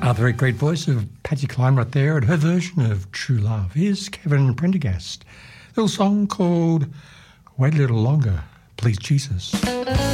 The very great voice of Patsy Cline right there and her version of True Love. Here's Kevin Prendergast. A little song called Wait a Little Longer, Please Jesus.